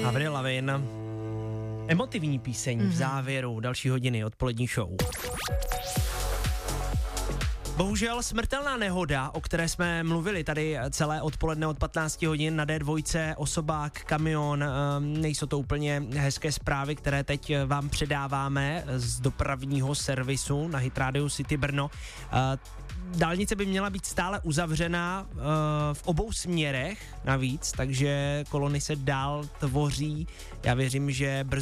Avril Lavigne. Emotivní píseň v závěru další hodiny odpolední show. Bohužel smrtelná nehoda, o které jsme mluvili tady celé odpoledne od 15 hodin na D2, osobák, kamion, nejsou to úplně hezké zprávy, které teď vám předáváme z dopravního servisu na Hit Radio City Brno. Dálnice by měla být stále uzavřená v obou směrech navíc, takže kolony se dál tvoří. Já věřím, že